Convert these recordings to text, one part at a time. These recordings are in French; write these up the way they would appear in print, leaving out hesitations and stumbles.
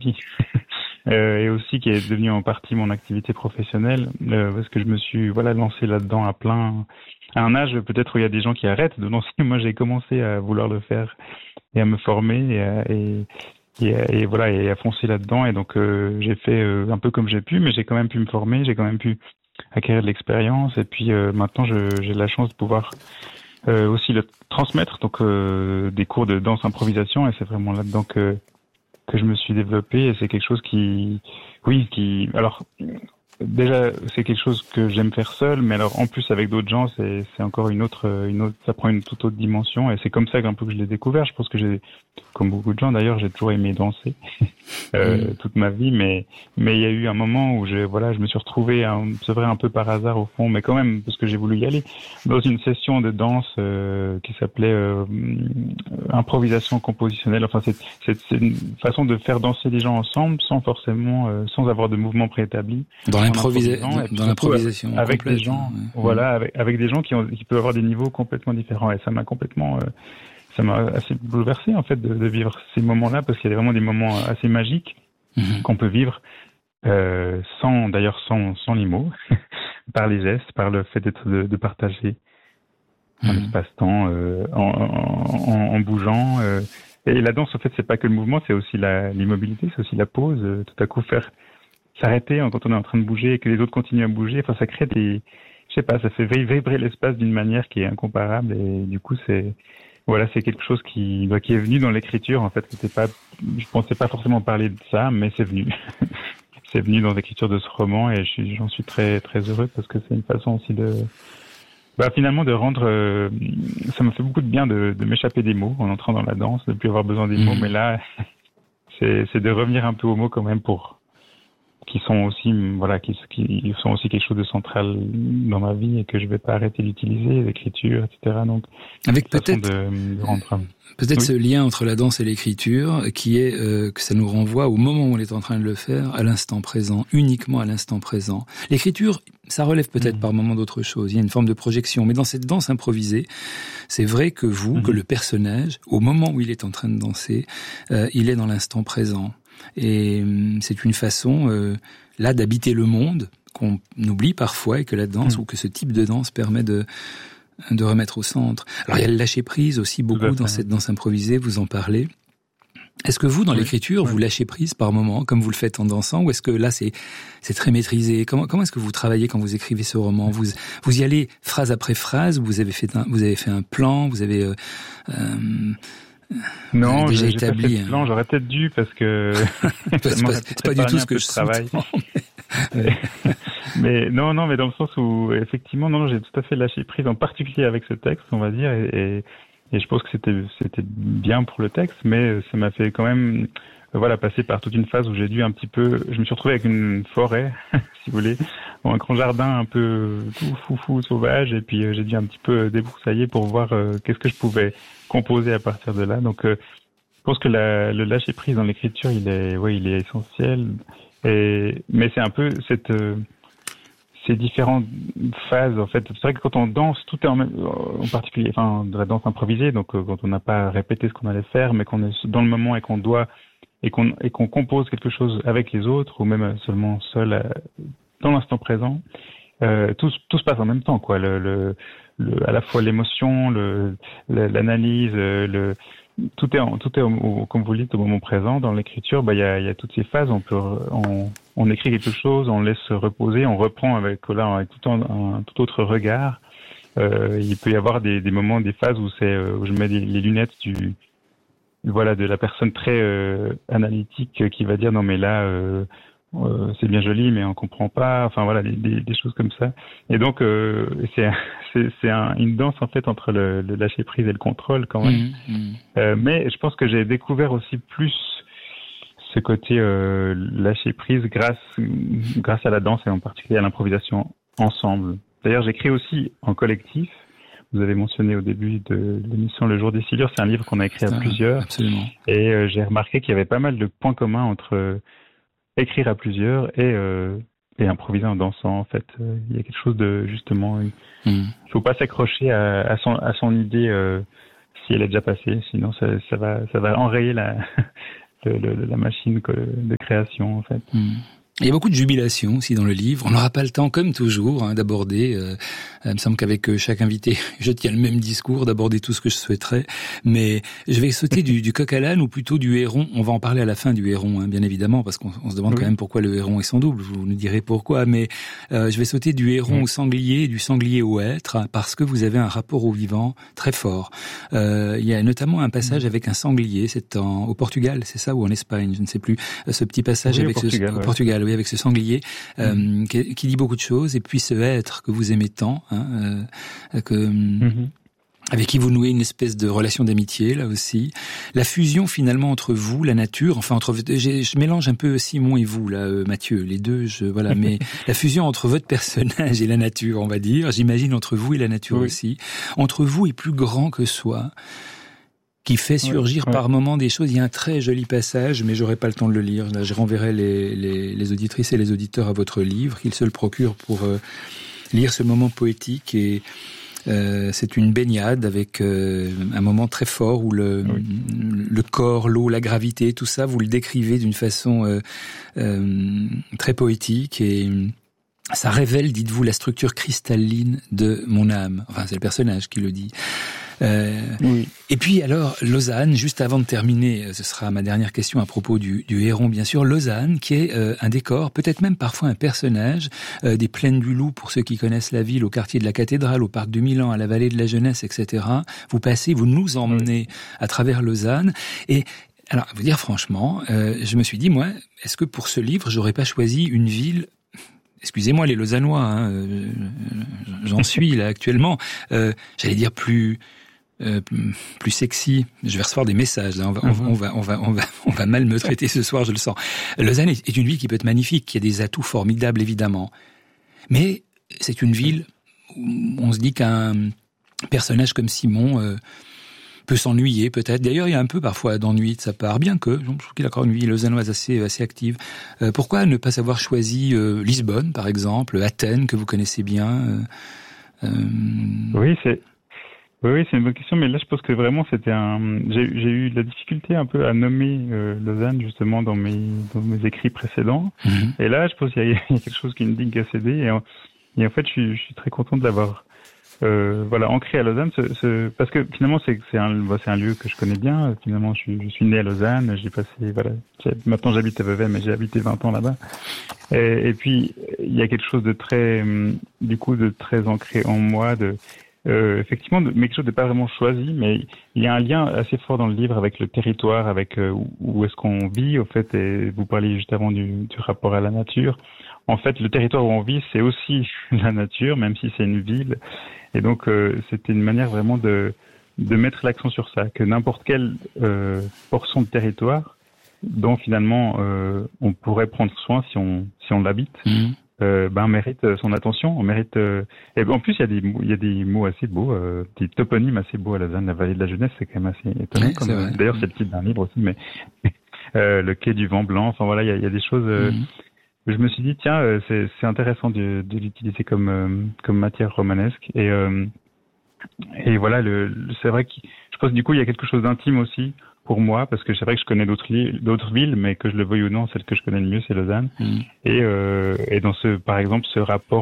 aussi, et aussi qui est devenu en partie mon activité professionnelle, parce que je me suis lancé là-dedans à un âge peut-être où il y a des gens qui arrêtent de danser. Moi, j'ai commencé à vouloir le faire et à me former et à foncer là-dedans. Et donc, j'ai fait un peu comme j'ai pu, mais j'ai quand même pu me former, j'ai quand même pu acquérir de l'expérience. Et puis maintenant, j'ai la chance de pouvoir aussi le transmettre, donc des cours de danse improvisation. Et c'est vraiment là-dedans que je me suis développé. Et c'est quelque chose alors déjà, c'est quelque chose que j'aime faire seul, mais alors en plus avec d'autres gens, c'est encore une autre, ça prend une toute autre dimension. Et c'est comme ça qu'un peu que je l'ai découvert. Je pense que comme beaucoup de gens d'ailleurs, j'ai toujours aimé danser toute ma vie, mais il y a eu un moment où je me suis retrouvé, c'est vrai un peu par hasard au fond, mais quand même parce que j'ai voulu y aller, dans une session de danse qui s'appelait improvisation compositionnelle. Enfin, c'est une façon de faire danser les gens ensemble sans forcément, sans avoir de mouvement préétabli. Dans l'improvisation. Avec des gens, avec des gens qui peuvent avoir des niveaux complètement différents. Et ça m'a complètement, ça m'a assez bouleversé, en fait, de vivre ces moments-là, parce qu'il y a vraiment des moments assez magiques qu'on peut vivre, sans les mots, par les gestes, par le fait de partager un espace-temps, en bougeant, et la danse, en fait, c'est pas que le mouvement, c'est aussi l'immobilité, c'est aussi la pause, tout à coup s'arrêter quand on est en train de bouger et que les autres continuent à bouger. Enfin, ça crée ça fait vibrer l'espace d'une manière qui est incomparable. Et du coup, c'est quelque chose qui est venu dans l'écriture. En fait, je pensais pas forcément parler de ça, mais c'est venu. C'est venu dans l'écriture de ce roman et j'en suis très, très heureux parce que c'est une façon aussi finalement de rendre, ça me fait beaucoup de bien de m'échapper des mots en entrant dans la danse, de plus avoir besoin des mots. Mais là, c'est de revenir un peu aux mots quand même qui sont aussi qui sont aussi quelque chose de central dans ma vie et que je vais pas arrêter d'utiliser, l'écriture, etc. Donc avec peut-être oui. Ce lien entre la danse et l'écriture qui est que ça nous renvoie au moment où on est en train de le faire, à l'instant présent, uniquement à l'instant présent. L'écriture, ça relève peut-être par moment d'autre chose, il y a une forme de projection, mais dans cette danse improvisée, c'est vrai que que le personnage, au moment où il est en train de danser, il est dans l'instant présent. Et c'est une façon là d'habiter le monde qu'on oublie parfois et que la danse ou que ce type de danse permet de remettre au centre. Alors il y a le lâcher prise aussi beaucoup dans cette danse improvisée, vous en parlez. Est-ce que vous, dans l'écriture, vous lâchez prise par moment, comme vous le faites en dansant, ou est-ce que là c'est très maîtrisé? Comment est-ce que vous travaillez quand vous écrivez ce roman? Vous y allez phrase après phrase, vous avez fait un plan, vous avez non, déjà j'ai établi. Pas fait de plan, j'aurais peut-être dû parce que c'est pas du tout ce que je travaille. Mais non, mais dans le sens où effectivement, non, j'ai tout à fait lâché prise, en particulier avec ce texte, on va dire, et je pense que c'était bien pour le texte, mais ça m'a fait quand même passer par toute une phase où j'ai dû je me suis retrouvé avec une forêt, si vous voulez, ou un grand jardin un peu tout fou, sauvage, et puis j'ai dû un petit peu débroussailler pour voir qu'est-ce que je pouvais composer à partir de là. Donc je pense que le lâcher prise dans l'écriture, il est essentiel. Mais c'est un peu ces différentes phases, en fait. C'est vrai que quand on danse, tout est en particulier, de la danse improvisée, donc quand on n'a pas répété ce qu'on allait faire, mais qu'on est dans le moment et qu'on compose quelque chose avec les autres, ou même seulement seul dans l'instant présent, tout se passe en même temps, quoi. À la fois l'émotion, l'analyse, tout est comme vous le dites, au moment présent. Dans l'écriture, il y a toutes ces phases. On écrit quelque chose, on laisse se on reprend avec tout un tout autre regard. Il peut y avoir des moments, des phases où je mets les lunettes de la personne très analytique qui va dire non mais là c'est bien joli mais on comprend pas. Des choses comme ça. Et donc c'est une danse en fait entre le lâcher prise et le contrôle quand même. Mais je pense que j'ai découvert aussi plus ce côté lâcher prise grâce à la danse et en particulier à l'improvisation ensemble. D'ailleurs, j'écris aussi en collectif. Vous avez mentionné au début de l'émission Le Jour des Silures, c'est un livre qu'on a écrit à plusieurs. Absolument. Et j'ai remarqué qu'il y avait pas mal de points communs entre écrire à plusieurs et improviser en dansant. En fait, il y a quelque chose de justement. Il faut pas s'accrocher à son idée si elle est déjà passée, sinon ça va enrayer la machine de création en fait. Il y a beaucoup de jubilation aussi dans le livre. On n'aura pas le temps, comme toujours, d'aborder. Il me semble qu'avec chaque invité, je tiens le même discours, d'aborder tout ce que je souhaiterais. Mais je vais sauter du coq à l'âne, ou plutôt du héron. On va en parler à la fin du héron, bien évidemment, parce qu'on se demande quand même pourquoi le héron est son double. Vous nous direz pourquoi. Mais je vais sauter du héron au sanglier, du sanglier au hêtre, parce que vous avez un rapport au vivant très fort. Il y a notamment un passage avec un sanglier. C'est au Portugal, c'est ça, ou en Espagne, je ne sais plus. Ce petit passage avec au Portugal. Avec ce sanglier qui dit beaucoup de choses, et puis ce être que vous aimez tant, avec qui vous nouez une espèce de relation d'amitié là aussi. La fusion finalement entre vous, la nature, enfin je mélange un peu Simon et vous là, Mathieu, les deux, voilà, mais la fusion entre votre personnage et la nature, on va dire, j'imagine entre vous et la nature aussi, entre vous et plus grand que soi, qui fait surgir par moments des choses. Il y a un très joli passage, mais j'aurai pas le temps de le lire. Là, je renverrai les auditrices et les auditeurs à votre livre, qu'ils se le procurent pour lire ce moment poétique. Et c'est une baignade avec un moment très fort où le corps, l'eau, la gravité, tout ça, vous le décrivez d'une façon très poétique, et ça révèle, dites-vous, la structure cristalline de mon âme. Enfin, c'est le personnage qui le dit. Et puis alors Lausanne, juste avant de terminer, ce sera ma dernière question à propos du héron, bien sûr. Lausanne, qui est un décor, peut-être même parfois un personnage, des plaines du Loup pour ceux qui connaissent la ville, au quartier de la Cathédrale, au parc de Milan, à la vallée de la Jeunesse, etc. Vous nous emmenez à travers Lausanne. Et alors, à vous dire franchement, je me suis dit, moi, est-ce que pour ce livre, j'aurais pas choisi une ville, excusez-moi les Lausannois, j'en suis là actuellement, j'allais dire plus sexy. Je vais recevoir des messages. Là. On va mal me traiter ce soir, je le sens. Lausanne est une ville qui peut être magnifique, qui a des atouts formidables évidemment, mais c'est une ville où on se dit qu'un personnage comme Simon peut s'ennuyer peut-être. D'ailleurs, il y a un peu parfois d'ennui de sa part, bien que je trouve qu'il a encore une vie lausannoise assez active. Pourquoi ne pas avoir choisi Lisbonne, par exemple, Athènes, que vous connaissez bien Oui, c'est une bonne question, mais là je pense que vraiment c'était j'ai eu de la difficulté un peu à nommer Lausanne justement dans mes écrits précédents. Et là je pense qu'il y a quelque chose qui me dit qu'à céder, et en fait je suis très content de l'avoir ancré à Lausanne, parce que finalement c'est un lieu que je connais bien. Finalement je suis né à Lausanne, maintenant j'habite à Vevey, mais j'ai habité 20 ans là-bas. Et puis il y a quelque chose de très de très ancré en moi, effectivement, mais quelque chose de pas vraiment choisi, mais il y a un lien assez fort dans le livre avec le territoire, avec où est-ce qu'on vit, au fait, et vous parliez juste avant du rapport à la nature. En fait, le territoire où on vit, c'est aussi la nature, même si c'est une ville. Et donc, c'était une manière vraiment de mettre l'accent sur ça, que n'importe quelle portion de territoire dont finalement on pourrait prendre soin si on l'habite. Mérite son attention. On mérite. Et en plus, il y a des mots assez beaux, des toponymes assez beaux à Lausanne. La vallée de la Jeunesse, c'est quand même assez étonnant. D'ailleurs, c'est le titre d'un livre aussi, mais le quai du Vent Blanc. Enfin voilà, il y a des choses. Je me suis dit, tiens, c'est intéressant de l'utiliser comme matière romanesque. Et voilà, c'est vrai que je pense du coup il y a quelque chose d'intime aussi pour moi, parce que c'est vrai que je connais d'autres villes, mais que je le veuille ou non, celle que je connais le mieux, c'est Lausanne. Et dans par exemple, ce rapport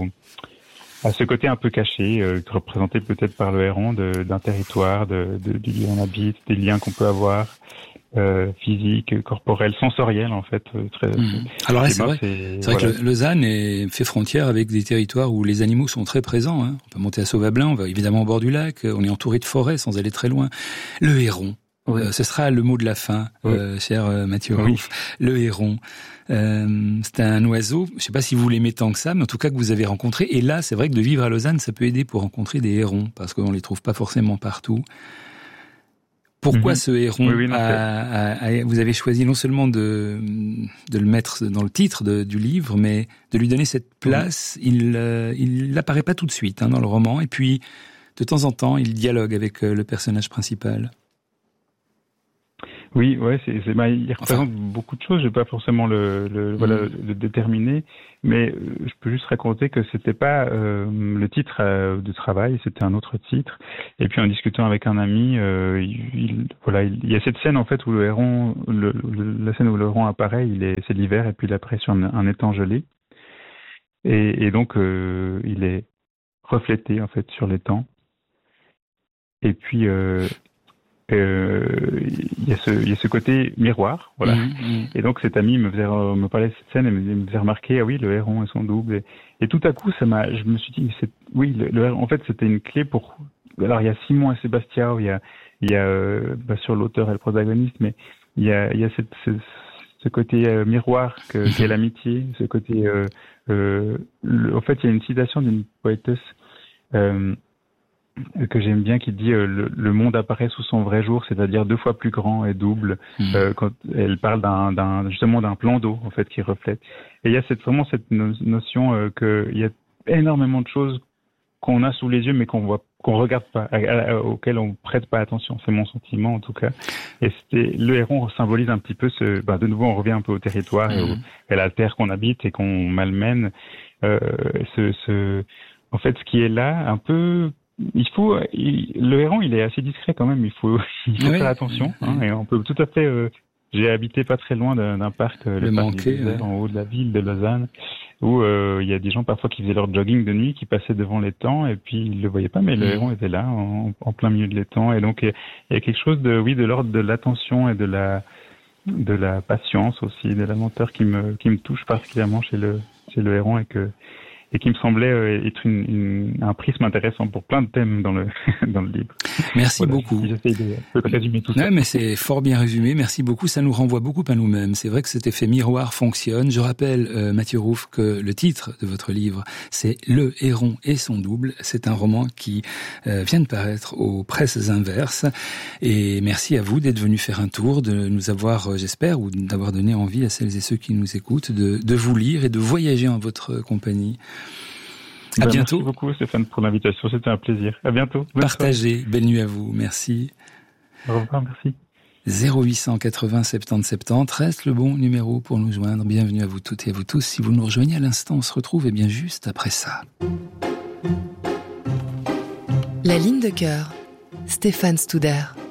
à ce côté un peu caché, représenté peut-être par le héron d'un territoire, du lieu où on habite, des liens qu'on peut avoir, physiques, corporels, sensoriels en fait. Alors là, c'est vrai que Lausanne fait frontière avec des territoires où les animaux sont très présents. On peut monter à Sauvablin, on va évidemment au bord du lac, on est entouré de forêts sans aller très loin. Le héron. Ce sera le mot de la fin, cher Mathieu Rouff. Le héron. C'est un oiseau, je ne sais pas si vous l'aimez tant que ça, mais en tout cas que vous avez rencontré. Et là, c'est vrai que de vivre à Lausanne, ça peut aider pour rencontrer des hérons, parce qu'on les trouve pas forcément partout. Pourquoi ce héron vous avez choisi non seulement de le mettre dans le titre du livre, mais de lui donner cette place. Il n'apparaît pas tout de suite dans le roman, et puis de temps en temps, il dialogue avec le personnage principal. Oui, ouais, il représente beaucoup de choses. Je vais pas forcément le déterminer, mais je peux juste raconter que c'était pas le titre de travail, c'était un autre titre. Et puis en discutant avec un ami, il y a cette scène en fait où le héron, la scène où le héron apparaît, c'est l'hiver et puis il apparaît sur un étang gelé, et donc il est reflété en fait sur l'étang. Et puis il y a ce côté miroir, voilà. Et donc cet ami me parlait de cette scène et me faisait remarquer, ah oui, le héron et son double. Et tout à coup, je me suis dit, le héron, en fait, c'était une clé pour. Alors il y a Simon et Sébastien, il y a sur l'auteur et le protagoniste, mais il y a ce côté miroir qu'est l'amitié, ce côté. En fait, il y a une citation d'une poétesse. Que j'aime bien, qui dit le monde apparaît sous son vrai jour, c'est-à-dire 2 fois plus grand et double, quand elle parle justement d'un plan d'eau en fait qui reflète. Et il y a vraiment cette notion qu'il y a énormément de choses qu'on a sous les yeux mais qu'on regarde pas, auxquelles on prête pas attention. C'est mon sentiment en tout cas. Et le héron symbolise un petit peu de nouveau on revient un peu au territoire et à la terre qu'on habite et qu'on malmène. En fait, ce qui est là, un peu. Le héron, il est assez discret quand même. Il faut faire attention. Et on peut tout à fait. J'ai habité pas très loin d'un parc, le parc du désert, en haut de la ville de Lausanne, où il y a des gens parfois qui faisaient leur jogging de nuit, qui passaient devant l'étang et puis ils le voyaient pas, mais le héron était là, en plein milieu de l'étang. Et donc il y a quelque chose de l'ordre de l'attention et de la patience aussi, de la lenteur qui me touche particulièrement chez le héron et qui me semblait être un prisme intéressant pour plein de thèmes dans le livre. Merci beaucoup. J'essaie de résumer tout ça. Mais c'est fort bien résumé. Merci beaucoup. Ça nous renvoie beaucoup à nous-mêmes. C'est vrai que cet effet miroir fonctionne. Je rappelle, Mathieu Rouff, que le titre de votre livre, c'est Le héron et son double. C'est un roman qui vient de paraître aux Presses Inverses. Et merci à vous d'être venu faire un tour, de nous avoir, j'espère, ou d'avoir donné envie à celles et ceux qui nous écoutent de vous lire et de voyager en votre compagnie. À bientôt. Merci beaucoup Stéphane pour l'invitation, c'était un plaisir. À bientôt. Partagez, belle nuit à vous, merci. Au revoir, merci. 0880 70 70 reste le bon numéro pour nous joindre. Bienvenue à vous toutes et à vous tous. Si vous nous rejoignez à l'instant, on se retrouve bien juste après ça. La ligne de cœur, Stéphane Studer.